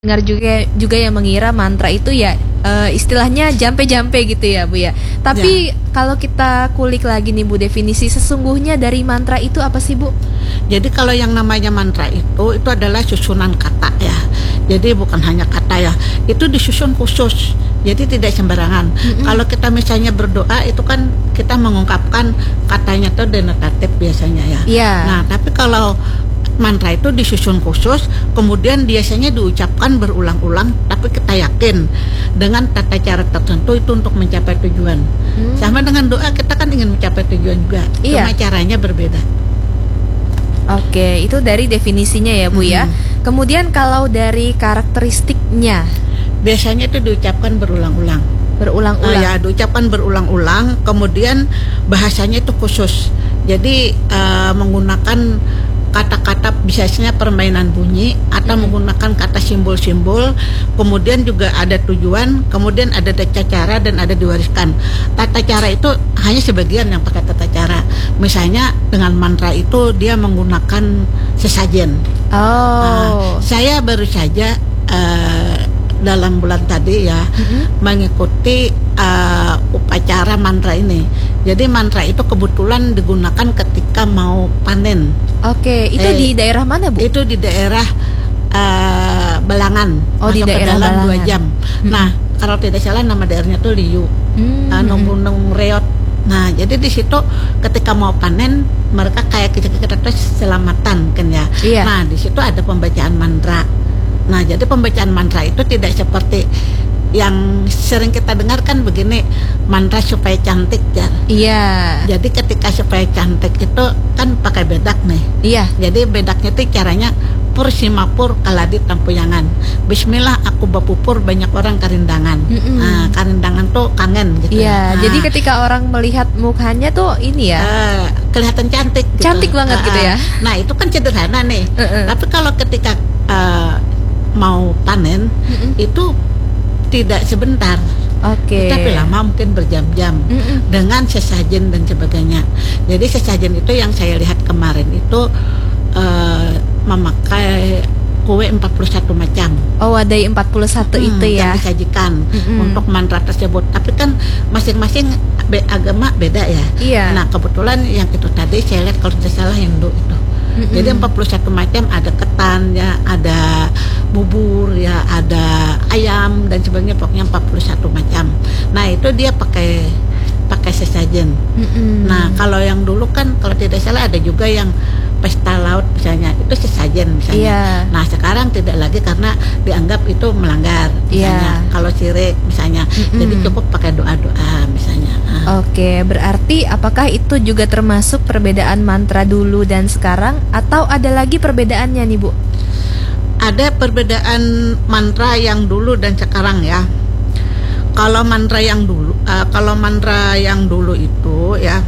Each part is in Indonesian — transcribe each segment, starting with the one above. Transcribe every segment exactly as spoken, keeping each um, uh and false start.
Dengar juga juga yang mengira mantra itu ya uh, istilahnya jampe-jampe gitu ya Bu ya. Tapi ya. Kalau kita kulik lagi nih Bu, definisi sesungguhnya dari mantra itu apa sih Bu? Jadi kalau yang namanya mantra itu itu adalah susunan kata ya. Jadi bukan hanya kata ya, itu disusun khusus. Jadi tidak sembarangan. Mm-hmm. Kalau kita misalnya berdoa itu kan kita mengungkapkan katanya tuh denotatif biasanya ya. Yeah. Nah tapi kalau mantra itu disusun khusus, kemudian biasanya diucapkan berulang-ulang, tapi kita yakin dengan tata cara tertentu itu untuk mencapai tujuan. Hmm. Sama dengan doa, kita kan ingin mencapai tujuan juga, iya. Cuma caranya berbeda. Oke, itu dari definisinya ya Bu hmm. ya. Kemudian kalau dari karakteristiknya, biasanya itu diucapkan berulang-ulang. Berulang-ulang. Nah, ya, diucapkan berulang-ulang, kemudian bahasanya itu khusus. Jadi uh, menggunakan kata-kata biasanya permainan bunyi atau hmm. menggunakan kata simbol-simbol, kemudian juga ada tujuan, kemudian ada tata cara dan ada diwariskan. Tata cara itu hanya sebagian yang pakai tata cara. Misalnya dengan mantra itu dia menggunakan sesajen. Oh. Nah, saya baru saja uh, dalam bulan tadi ya mm-hmm. mengikuti uh, upacara mantra ini. Jadi mantra itu kebetulan digunakan ketika mau panen. Oke, itu eh, di daerah mana Bu? Itu di daerah uh, Belangan. Oh, di daerah dalam Belangan. dua jam. Hmm. Nah, kalau tidak salah nama daerahnya itu Liu. Hmm. Uh, Gunung Reot. Nah, jadi di situ ketika mau panen mereka kayak kita-kita selamatan kan ya. Iya. Nah, di situ ada pembacaan mantra. Nah, jadi pembacaan mantra itu tidak seperti yang sering kita dengarkan begini, mantra supaya cantik ya. Iya. Jadi ketika supaya cantik itu kan pakai bedak nih. Iya. Jadi bedaknya itu caranya pur simapur kaladit tampuyangan. Bismillah aku bapupur banyak orang karindangan. Mm-mm. Nah, karindangan tuh kangen gitu. Iya. Nah, jadi ketika orang melihat mukanya tuh ini ya. Uh, kelihatan cantik. Gitu. Cantik banget uh, gitu ya. Nah itu kan sederhana nih. Uh-uh. Tapi kalau ketika uh, mau panen Mm-mm. itu tidak sebentar, okay. tapi lama mungkin berjam-jam Mm-mm. dengan sesajen dan sebagainya. Jadi sesajen itu yang saya lihat kemarin itu uh, memakai kue empat puluh satu macam. Oh, ada empat puluh satu hmm, itu ya. Yang disajikan Mm-mm. untuk mantra tersebut. Tapi kan masing-masing be- agama beda ya. Iya. Nah kebetulan yang itu tadi saya lihat kalau tidak salah Hindu itu. Mm-mm. Jadi empat puluh satu macam, ada ketan ya, ada bubur ya, ada ayam dan sebagainya, pokoknya empat puluh satu macam. Nah, itu dia pakai pakai sesajen. Mm-mm. Nah, kalau yang dulu kan kalau tidak salah ada juga yang pesta laut misalnya, itu sesajen misalnya. Yeah. Nah, sekarang tidak lagi karena dianggap itu melanggar misalnya. Yeah. Kalau syirik misalnya. Mm-mm. Jadi cukup pakai doa-doa misalnya. Nah. Oke, berarti apakah itu juga termasuk perbedaan mantra dulu dan sekarang atau ada lagi perbedaannya nih, Bu? Ada perbedaan mantra yang dulu dan sekarang ya. Kalau mantra yang dulu, uh, kalau mantra yang dulu itu ya.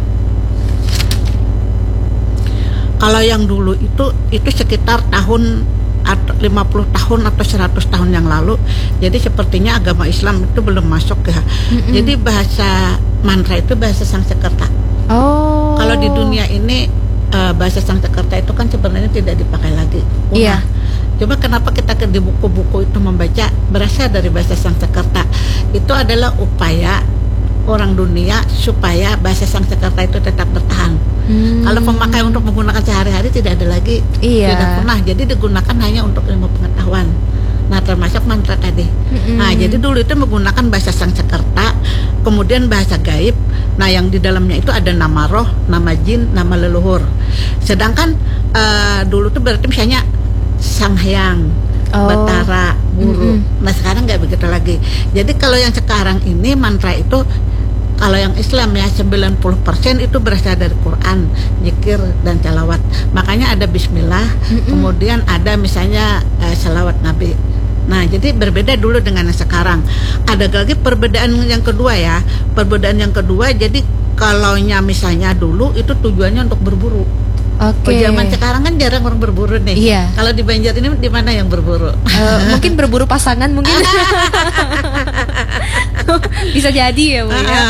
Kalau yang dulu itu itu sekitar tahun atau lima puluh tahun atau seratus tahun yang lalu. Jadi sepertinya agama Islam itu belum masuk ya. Mm-mm. Jadi bahasa mantra itu bahasa Sanskerta. Oh. Kalau di dunia ini uh, bahasa Sanskerta itu kan sebenarnya tidak dipakai lagi. Iya. Cuma kenapa kita di buku-buku itu membaca berasal dari bahasa Sanskerta. Itu adalah upaya orang dunia supaya bahasa Sanskerta itu tetap bertahan. Hmm. Kalau pemakai untuk menggunakan sehari-hari tidak ada lagi, iya. tidak pernah. Jadi digunakan hanya untuk ilmu pengetahuan. Nah, termasuk mantra tadi. Hmm. Nah, jadi dulu itu menggunakan bahasa Sanskerta, kemudian bahasa gaib. Nah, yang di dalamnya itu ada nama roh, nama jin, nama leluhur. Sedangkan uh, dulu itu berarti misalnya Sang Hyang, oh. Batara, Guru. Mm-hmm. Nah, sekarang nggak begitu lagi. Jadi kalau yang sekarang ini mantra itu, kalau yang Islam ya sembilan puluh persen itu berasal dari Quran, zikir dan salawat. Makanya ada bismillah, mm-hmm. kemudian ada misalnya eh, salawat Nabi. Nah, jadi berbeda dulu dengan yang sekarang. Ada lagi perbedaan yang kedua ya. Perbedaan yang kedua, jadi kalaunya misalnya dulu itu tujuannya untuk berburu. Oke. Okay. Oh, zaman sekarang kan jarang orang berburu nih. Iya. Kalau di Banjar ini di mana yang berburu? Uh, mungkin berburu pasangan mungkin. Bisa jadi ya Bu ya.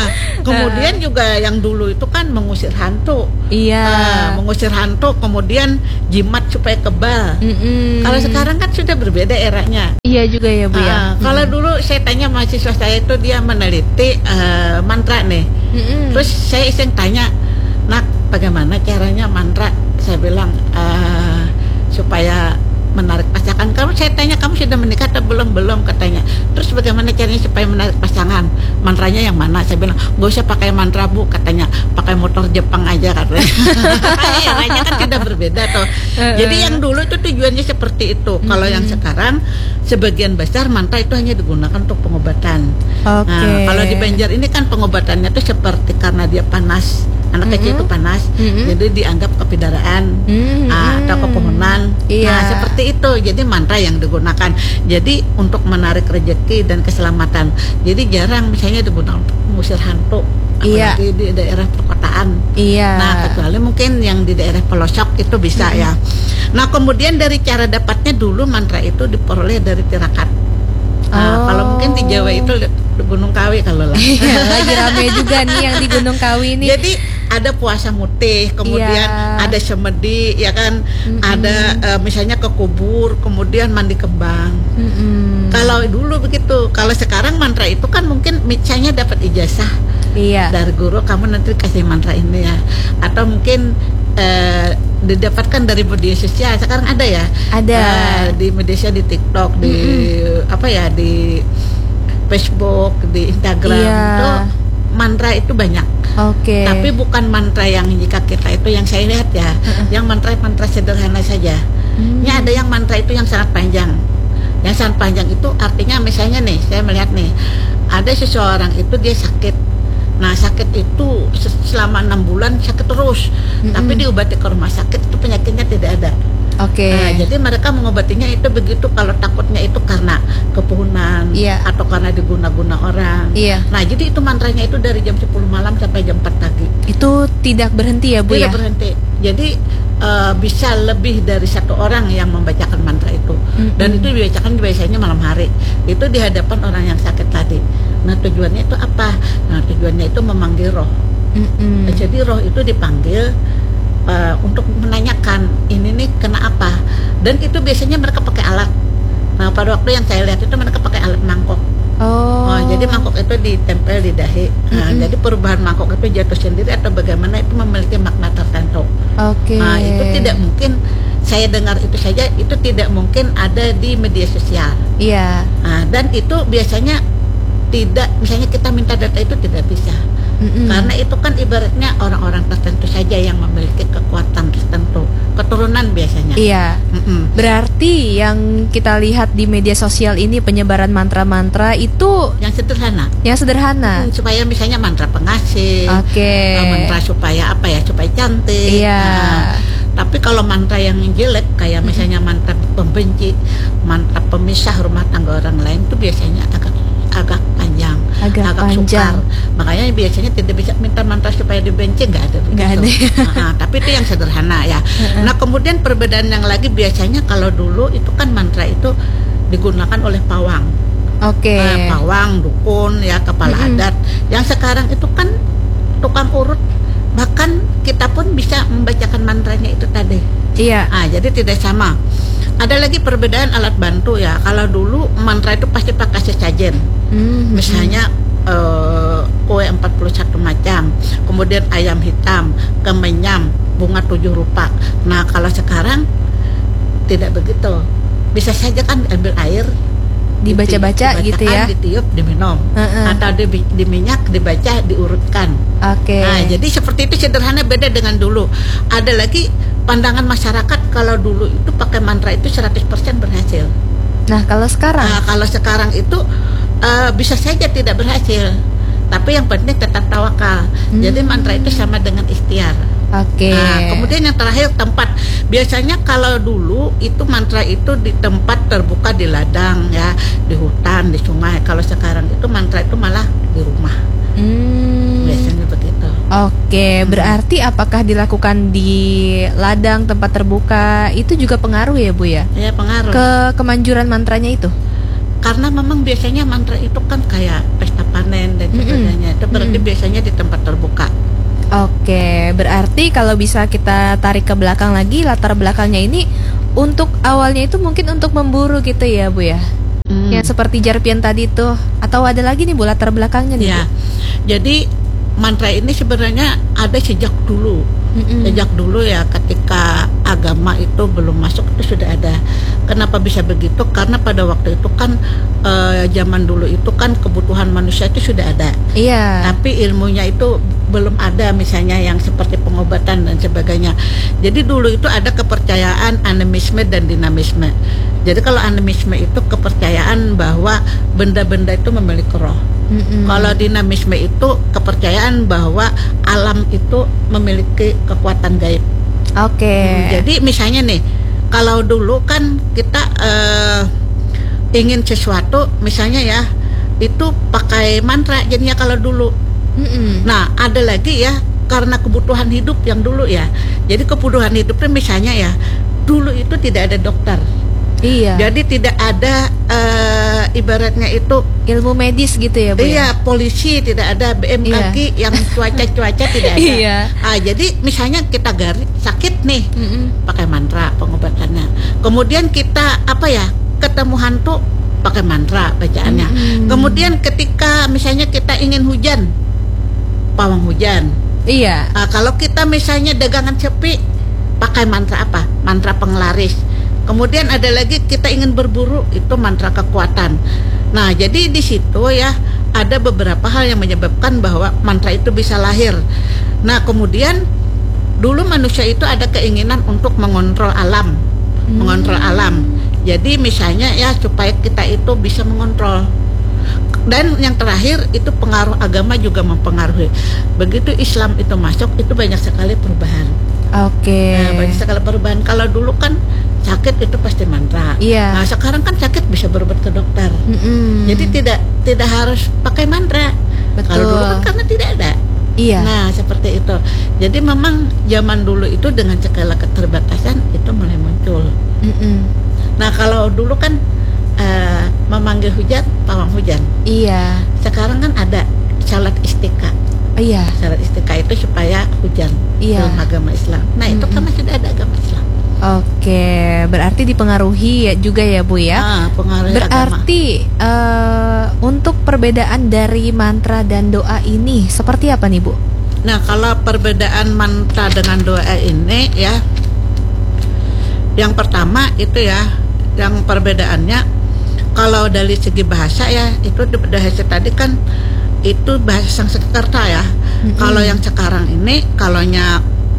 Kemudian juga yang dulu itu kan mengusir hantu. Iya. Uh, mengusir hantu, kemudian jimat supaya kebal. Mm-mm. Kalau sekarang kan sudah berbeda eranya. Iya juga ya Bu ya. Uh, kalau dulu saya tanya mahasiswa saya itu dia meneliti uh, mantra nih. Mm-mm. Terus saya iseng tanya, nak bagaimana caranya mantra? Saya bilang uh, supaya menarik pasangan. Kamu saya tanya kamu sudah menikah atau belum? Belum katanya. Terus bagaimana caranya supaya menarik pasangan? Mantranya yang mana? Saya bilang nggak usah pakai mantra Bu, katanya pakai motor Jepang aja katanya. Eranya kan sudah berbeda tuh. Jadi yang dulu itu tujuannya seperti itu. Mm-hmm. Kalau yang sekarang sebagian besar mantra itu hanya digunakan untuk pengobatan. Okay. Nah, kalau di Banjar ini kan pengobatannya tuh seperti karena dia panas. Anak mm-hmm. kecil itu panas, mm-hmm. jadi dianggap kepidaraan mm-hmm. uh, atau kepohonan. Iya. Nah seperti itu. Jadi mantra yang digunakan. Jadi untuk menarik rezeki dan keselamatan. Jadi jarang misalnya digunakan untuk mengusir hantu. Iya. Apalagi di daerah perkotaan. Iya. Nah kecuali mungkin yang di daerah pelosok itu bisa mm-hmm. ya. Nah kemudian dari cara dapatnya dulu mantra itu diperoleh dari tirakat. Nah, oh. Kalau mungkin di Jawa itu di Gunung Kawi kalau lah. Lagi rame juga nih yang di Gunung Kawi ini. Jadi ada puasa mutih, kemudian yeah. ada semedi, ya kan, mm-hmm. ada uh, misalnya ke kubur, kemudian mandi kembang. Mm-hmm. Kalau dulu begitu, kalau sekarang mantra itu kan mungkin misalnya dapat ijazah yeah. dari guru, kamu nanti kasih mantra ini ya, atau mungkin uh, didapatkan dari media sosial. Sekarang ada ya, ada uh, di media sosial, di TikTok, di mm-hmm. apa ya, di Facebook, di Instagram, yeah. itu mantra itu banyak. Oke. Okay. Tapi bukan mantra yang jika kita itu yang saya lihat ya, uh-uh. yang mantra-mantra sederhana saja. Hmm. Ini ada yang mantra itu yang sangat panjang. Yang sangat panjang itu artinya misalnya nih, saya melihat nih, ada seseorang itu dia sakit. Nah sakit itu selama enam bulan sakit terus, mm-hmm. tapi diobati ke rumah sakit itu penyakitnya tidak ada. Oke. Okay. Nah, jadi mereka mengobatinya itu begitu kalau takutnya itu karena kepuhunan yeah. atau karena diguna-guna orang. Iya. Yeah. Nah, jadi itu mantranya itu dari jam sepuluh malam sampai jam empat pagi. Itu tidak berhenti ya, Bu tidak ya? Tidak berhenti. Jadi uh, bisa lebih dari satu orang yang membacakan mantra itu. Mm-hmm. Dan itu dibacakan biasanya malam hari. Itu di hadapan orang yang sakit tadi. Nah, tujuannya itu apa? Nah, tujuannya itu memanggil roh. Mm-hmm. Nah, jadi roh itu dipanggil Uh, untuk menanyakan ini nih kena apa, dan itu biasanya mereka pakai alat. Nah pada waktu yang saya lihat itu mereka pakai alat mangkok. Oh. Oh jadi mangkok itu ditempel di dahi. Nah, mm-hmm. jadi perubahan mangkok itu jatuh sendiri atau bagaimana itu memiliki makna tertentu. Oke. Okay. Nah itu tidak mungkin saya dengar itu saja, itu tidak mungkin ada di media sosial. Iya. Yeah. Nah, dan itu biasanya tidak, misalnya kita minta data itu tidak bisa. Mm-mm. Karena itu kan ibaratnya orang-orang tertentu saja yang memiliki kekuatan tertentu, keturunan biasanya. Iya. Mm-mm. Berarti yang kita lihat di media sosial ini penyebaran mantra-mantra itu yang sederhana. Yang sederhana. Hmm, supaya misalnya mantra pengasih. Oke. Okay. Mantra supaya apa ya? Supaya cantik. Iya. Nah, tapi kalau mantra yang jelek kayak mm-hmm. misalnya mantra pembenci, mantra pemisah rumah tangga orang lain itu biasanya agak agak panjang, agak, agak panjang. sukar. Makanya biasanya tidak bisa minta mantra supaya dibenci, nggak ada begitu. Nggak ada. Nah, tapi itu yang sederhana ya. Uh-uh. Nah kemudian perbedaan yang lagi biasanya kalau dulu itu kan mantra itu digunakan oleh pawang. Oke. Okay. Nah, pawang, dukun, ya kepala mm-hmm. adat. Yang sekarang itu kan tukang urut. Bahkan kita pun bisa membacakan mantranya itu tadi. Iya. Ah, jadi tidak sama. Ada lagi perbedaan alat bantu ya. Kalau dulu mantra itu pasti pakai sesajen. Mm-hmm. Misalnya uh, kue empat puluh satu macam, kemudian ayam hitam, kemenyam, bunga tujuh rupa. Nah, kalau sekarang tidak begitu. Bisa saja kan ambil air, dibaca-baca gitu ya, ditiup, diminum, uh-uh. atau di, di minyak, dibaca, diurutkan. Oke. Okay. Nah, jadi seperti itu sederhana, beda dengan dulu. Ada lagi pandangan masyarakat kalau dulu itu pakai mantra itu seratus persen berhasil. Nah, kalau sekarang? Nah, kalau sekarang itu uh, bisa saja tidak berhasil. Tapi yang penting tetap tawakal. Hmm. Jadi mantra itu sama dengan ikhtiar. Oke. Okay. Nah, kemudian yang terakhir tempat. Biasanya kalau dulu itu mantra itu di tempat terbuka, di ladang ya, di hutan, di sungai. Kalau sekarang itu mantra itu malah di rumah. Hmm. Biasanya begitu. Oke, hmm. berarti apakah dilakukan di ladang, tempat terbuka itu juga pengaruh ya Bu ya? Ya pengaruh. Ke kemanjuran mantranya itu? karena memang biasanya mantra itu kan kayak pesta panen dan sebagainya. Itu berarti Mm-mm. biasanya di tempat terbuka. Oke, berarti kalau bisa kita tarik ke belakang lagi, latar belakangnya ini untuk awalnya itu mungkin untuk memburu gitu ya Bu ya. Hmm. Yang seperti jarpian tadi tuh, atau ada lagi nih Bu latar belakangnya nih Ya, Bu? jadi mantra ini sebenarnya ada sejak dulu. Mm-mm. Sejak dulu ya, ketika agama itu belum masuk itu sudah ada. Kenapa bisa begitu? Karena pada waktu itu kan eh, zaman dulu itu kan kebutuhan manusia itu sudah ada. Iya. Tapi ilmunya itu belum ada, misalnya yang seperti pengobatan dan sebagainya. Jadi dulu itu ada kepercayaan animisme dan dinamisme. Jadi kalau animisme itu kepercayaan bahwa benda-benda itu memiliki roh. Mm-mm. Kalau dinamisme itu kepercayaan bahwa alam itu memiliki kekuatan gaib. Oke. Hmm, jadi misalnya nih, kalau dulu kan kita eh, ingin sesuatu, misalnya ya, itu pakai mantra jadinya kalau dulu. Mm-mm. Nah, ada lagi ya, karena kebutuhan hidup yang dulu ya. Jadi kebutuhan hidupnya misalnya ya, dulu itu tidak ada dokter. Iya. Jadi tidak ada eh, ibaratnya itu Ilmu medis gitu ya Bu? iya, Ya? polisi tidak ada, B M K G yang cuaca-cuaca tidak ada. Iya. Ah, jadi misalnya kita garis sakit nih, Mm-mm. pakai mantra pengobatannya. Kemudian kita apa ya, ketemu hantu, pakai mantra bacaannya. Mm-mm. Kemudian ketika misalnya kita ingin hujan, pawang hujan. Iya. Ah, kalau kita misalnya dagangan sepi, pakai mantra apa? Mantra penglaris. Kemudian ada lagi kita ingin berburu, itu mantra kekuatan. Nah, jadi di situ ya ada beberapa hal yang menyebabkan bahwa mantra itu bisa lahir. Nah, kemudian dulu manusia itu ada keinginan untuk mengontrol alam, Hmm. mengontrol alam. Jadi misalnya ya supaya kita itu bisa mengontrol. Dan yang terakhir itu pengaruh agama juga mempengaruhi. Begitu Islam itu masuk, itu banyak sekali perubahan. Oke. Nah, banyak sekali perubahan. Kalau dulu kan sakit itu pasti mantra. Iya. Nah, sekarang kan sakit bisa berobat ke dokter. Mm-mm. Jadi tidak tidak harus pakai mantra. Betul. Kalau dulu kan karena tidak ada. Iya. Nah, seperti itu. Jadi memang zaman dulu itu dengan segala keterbatasan itu mulai muncul. Mm-mm. Nah, kalau dulu kan eh, memanggil hujan, pawang hujan. Iya. Sekarang kan ada salat istiqa. Iya. Salat istiqa itu supaya hujan Iya. dalam agama Islam. Nah, itu Mm-mm. karena sudah ada agama Islam. Oke, berarti dipengaruhi ya juga ya Bu ya. Ah, pengaruh agama. Berarti eh, untuk perbedaan dari mantra dan doa ini seperti apa nih Bu? Nah, kalau perbedaan mantra dengan doa ini ya, yang pertama itu ya, yang perbedaannya kalau dari segi bahasa ya, itu di bahasa tadi kan itu bahasa Sanskerta ya. Mm-mm. Kalau yang sekarang ini, kalaunya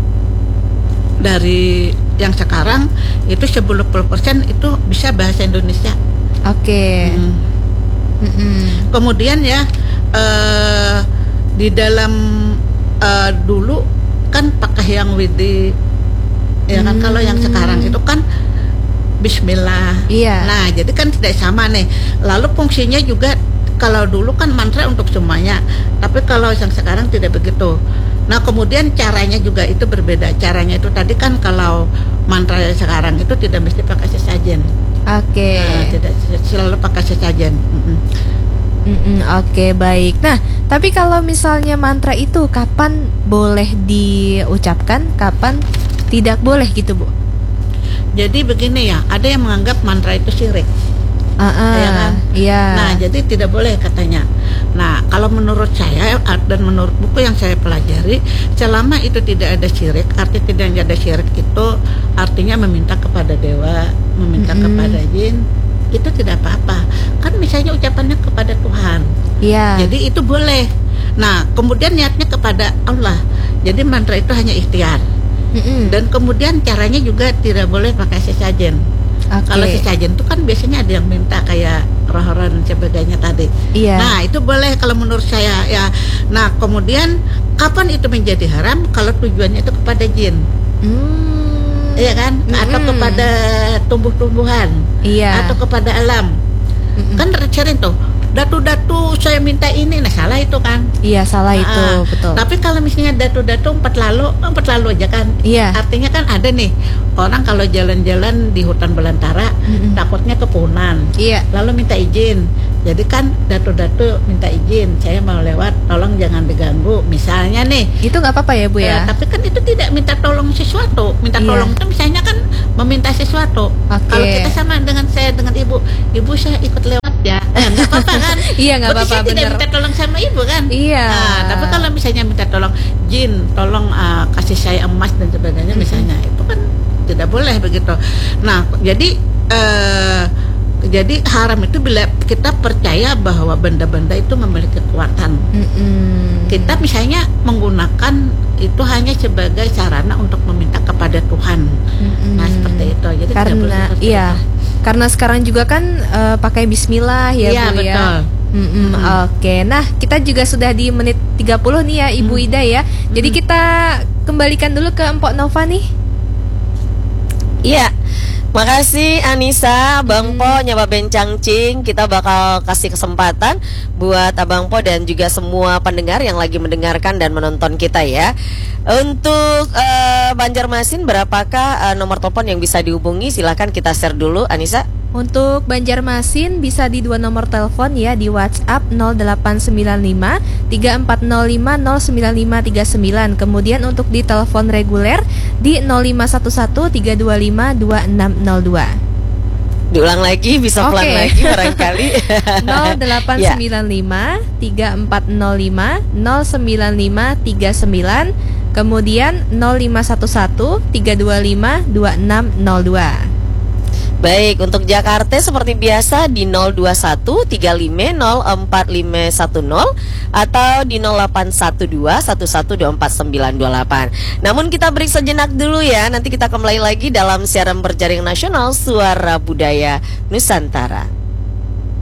dari yang sekarang itu sembilan puluh persen itu bisa bahasa Indonesia. Oke. Hmm. Mm-mm. Kemudian ya eh, di dalam eh, dulu kan pakai yang widi, ya kan. Hmm. Kalau yang sekarang itu kan Bismillah. Iya. Nah, jadi kan tidak sama nih. Lalu fungsinya juga, kalau dulu kan mantra untuk semuanya, tapi kalau yang sekarang tidak begitu. Nah, kemudian caranya juga itu berbeda. Caranya itu tadi kan kalau mantra yang sekarang itu tidak mesti pakai sesajen. Oke. Nah, tidak selalu pakai sesajen. Mm-mm. Mm-mm, Oke, baik. Nah, tapi kalau misalnya mantra itu kapan boleh diucapkan, kapan tidak boleh gitu Bu? Jadi begini ya, ada yang menganggap mantra itu syirik. Ah, ah, Ya kan? Iya. Nah, jadi tidak boleh katanya. Nah, kalau menurut saya dan menurut buku yang saya pelajari, selama itu tidak ada syirik, arti tidak ada syirik itu artinya meminta kepada dewa, meminta Mm-mm. kepada jin, itu tidak apa-apa. Kan misalnya ucapannya kepada Tuhan. Iya. Jadi itu boleh. Nah, kemudian niatnya kepada Allah. Jadi mantra itu hanya ikhtiar. Mm-mm. Dan kemudian caranya juga tidak boleh pakai sesajen. Oke. Kalau sesajen itu kan biasanya ada yang minta kayak roh-roh dan sebagainya tadi. Iya. Nah, itu boleh kalau menurut saya ya. Nah, kemudian kapan itu menjadi haram? Kalau tujuannya itu kepada jin. Hmm. Iya kan? Atau Mm-mm. kepada tumbuh-tumbuhan. Iya. Atau kepada alam. Mm-mm. Kan sering tuh datu-datu saya minta ini, nah salah itu kan. Iya, salah Nah, itu, ah. betul. Tapi kalau misalnya datu-datu empat lalu, empat lalu aja kan. Iya. Artinya kan ada nih orang kalau jalan-jalan di hutan belantara Mm-mm. takutnya kepunan. Iya. Lalu minta izin. Jadi kan datu-datu minta izin, saya mau lewat, tolong jangan diganggu. Misalnya nih. Itu nggak apa-apa ya, Bu Eh, ya? tapi kan itu tidak minta tolong sesuatu. Minta Iya. tolong itu misalnya kan meminta sesuatu. Oke. Kalau kita sama dengan saya dengan ibu, ibu saya ikut lewat ya, eh, nggak apa-apa kan? Iya, nggak Berarti apa-apa, saya tidak bener. minta tolong sama ibu kan? Iya. Nah, tapi kalau misalnya minta tolong, Jin, tolong uh, kasih saya emas dan sebagainya, Mm-mm. misalnya itu kan tidak boleh begitu. Nah, jadi uh, jadi haram itu bila kita percaya bahwa benda-benda itu memiliki kekuatan. Mm-mm. Kita misalnya menggunakan itu hanya sebagai sarana untuk meminta kepada Tuhan. Mm-mm. Nah, seperti itu. Jadi tidak boleh Karena seperti iya, itu. karena sekarang juga kan eh, pakai Bismillah ya, Iya, Bu ya. betul. Mm-mm, Mm. Oke, nah kita juga sudah di menit tiga puluh nih ya, Ibu Mm. Ida ya. Jadi Mm. kita kembalikan dulu ke Empok Nova nih. Iya, makasih Anissa, Bang Po, Nyawa Bencang Cing. Kita bakal kasih kesempatan buat Abang Po dan juga semua pendengar yang lagi mendengarkan dan menonton kita ya. Untuk eh, Banjarmasin, berapakah eh, nomor telepon yang bisa dihubungi? Silahkan kita share dulu, Anissa. Untuk Banjarmasin bisa di dua nomor telepon ya, di WhatsApp nol delapan sembilan lima tiga empat nol lima nol sembilan lima tiga sembilan. Kemudian untuk di telepon reguler di nol lima satu satu tiga dua lima dua enam nol dua. Diulang lagi, bisa pelan Oke. lagi barangkali. nol delapan Ya. sembilan lima tiga empat nol lima nol sembilan lima tiga sembilan. Kemudian nol lima satu satu tiga dua lima dua enam nol dua. Baik, untuk Jakarta seperti biasa di nol dua satu tiga lima nol empat lima satu nol atau di nol delapan satu dua satu satu dua empat sembilan dua delapan. Namun kita break sejenak dulu ya. Nanti kita kembali lagi dalam siaran berjaring nasional Suara Budaya Nusantara.